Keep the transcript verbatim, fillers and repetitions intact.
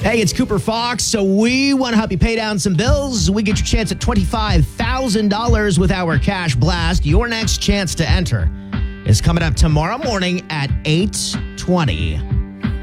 Hey, it's Cooper Fox. So we want to help you pay down some bills. We get your chance at twenty-five thousand dollars with our Cash Blast. Your next chance to enter is coming up tomorrow morning at eight twenty.